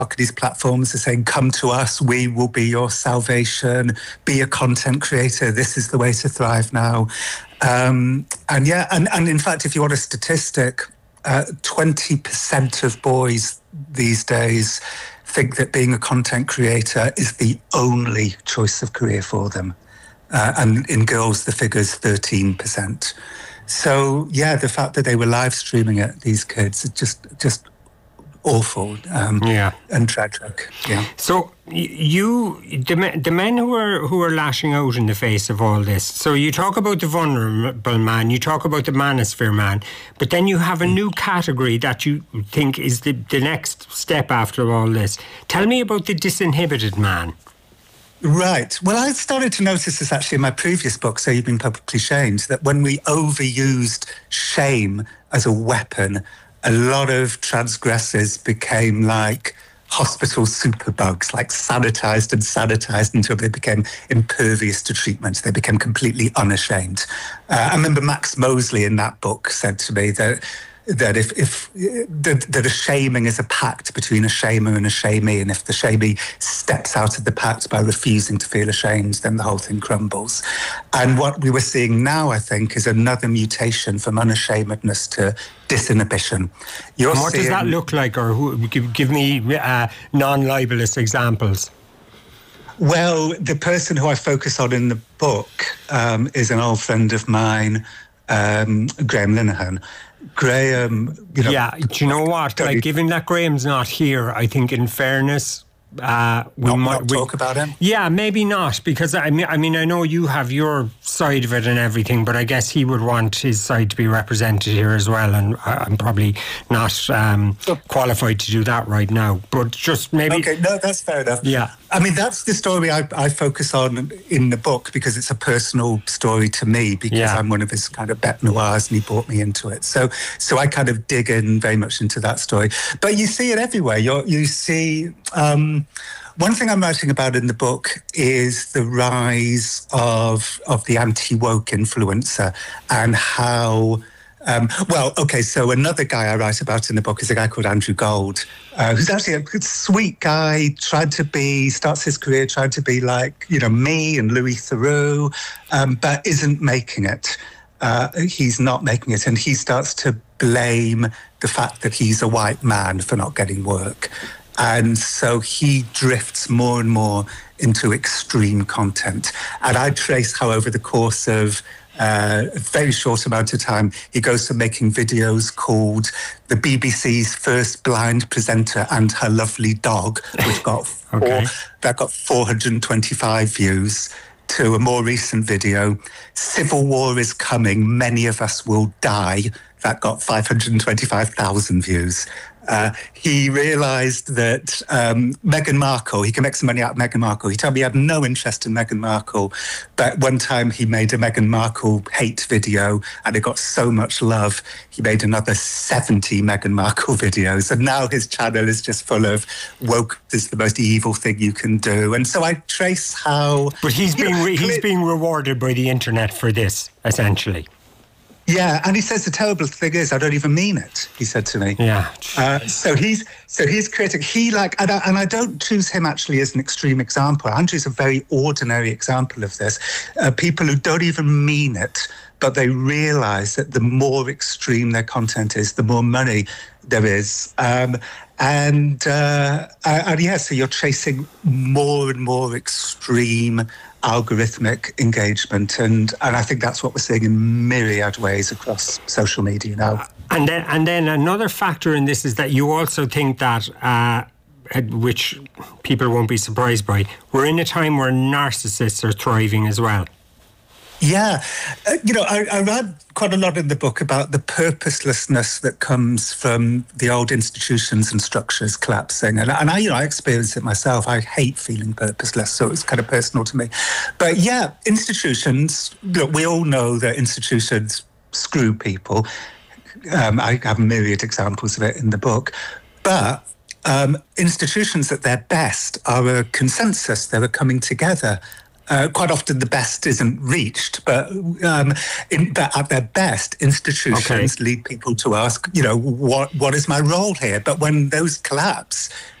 these platforms are saying, come to us, we will be your salvation, be a content creator, this is the way to thrive now. And in fact, if you want a statistic, 20% of boys these days think that being a content creator is the only choice of career for them. And in girls, the figure's 13%. So, yeah, the fact that they were live streaming it, these kids, it's just awful and tragic. Yeah. So the men who are lashing out in the face of all this. So you talk about the vulnerable man, you talk about the manosphere man, but then you have a new category that you think is the next step after all this. Tell me about the disinhibited man. Right. Well, I started to notice this actually in my previous book, So You've Been Publicly Shamed, that when we overused shame as a weapon, a lot of transgressors became like hospital superbugs, like sanitized until they became impervious to treatment. They became completely unashamed. I remember Max Mosley in that book said to me that a shaming is a pact between a shamer and a shamee, and if the shamee steps out of the pact by refusing to feel ashamed, then the whole thing crumbles. And what we were seeing now, I think, is another mutation from unashamedness to disinhibition. What does that look like, or give me non-libelous examples? Well, the person who I focus on in the book is an old friend of mine, Graham Linehan. Graham, yeah, do you know what? Like, given that Graham's not here, I think in fairness, we might talk about him. Yeah, maybe not, because I mean, I know you have your side of it and everything, but I guess he would want his side to be represented here as well, and I'm probably not qualified to do that right now. But just maybe. Okay, no, that's fair enough. Yeah, I mean, that's the story I focus on in the book, because it's a personal story to me, because I'm one of his kind of bête noirs, and he brought me into it. So I kind of dig in very much into that story. But you see it everywhere. You see. One thing I'm writing about in the book is the rise of the anti-woke influencer, and how, so another guy I write about in the book is a guy called Andrew Gold, who's actually a good, sweet guy, starts his career trying to be like, me and Louis Theroux, but isn't making it. He's not making it, and he starts to blame the fact that he's a white man for not getting work. And so he drifts more and more into extreme content. And I trace how over the course of a very short amount of time, he goes from making videos called The BBC's First Blind Presenter and Her Lovely Dog, which got 425 views, to a more recent video, Civil War is Coming, Many of Us Will Die, that got 525,000 views. He realised that Meghan Markle, he can make some money out of Meghan Markle. He told me he had no interest in Meghan Markle, but one time he made a Meghan Markle hate video and it got so much love, he made another 70 Meghan Markle videos. And now his channel is just full of woke is the most evil thing you can do. And so I trace how... But he's being rewarded by the internet for this, essentially. Yeah, and he says the terrible thing is, I don't even mean it, he said to me. Yeah. So he's critic. And I don't choose him actually as an extreme example. Andrew's a very ordinary example of this. People who don't even mean it, but they realise that the more extreme their content is, the more money there is. So you're chasing more and more extreme algorithmic engagement, and I think that's what we're seeing in myriad ways across social media now. And then another factor in this is that you also think that, which people won't be surprised by, we're in a time where narcissists are thriving as well. Yeah. I read quite a lot in the book about the purposelessness that comes from the old institutions and structures collapsing. And I experienced it myself. I hate feeling purposeless, so it's kind of personal to me. But yeah, institutions, look, we all know that institutions screw people. I have myriad examples of it in the book. But institutions at their best are a consensus. They're a coming together. Quite often the best isn't reached, but at their best, institutions lead people to ask, what is my role here? But when those collapse,